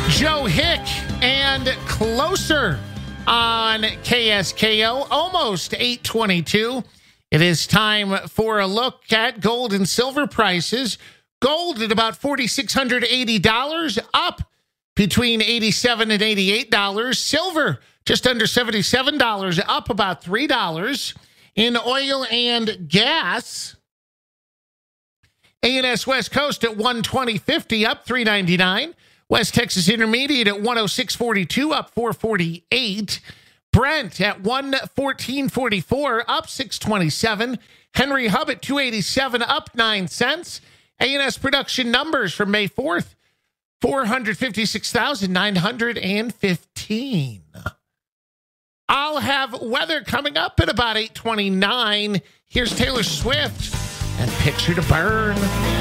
Joe Hick and Closer on KSKO, almost 8:22. It is time for a look at gold and silver prices. Gold at about $4,680, up between $87 and $88. Silver just under $77, up about $3. In oil and gas, A&S West Coast at $120.50, up $3.99. West Texas Intermediate at $106.42, up $4.48. Brent at $114.44, up $6.27. Henry Hub at $2.87, up 9 cents. A&S production numbers for May 4th, 456,915. I'll have weather coming up at about 8:29. Here's Taylor Swift and Picture to Burn.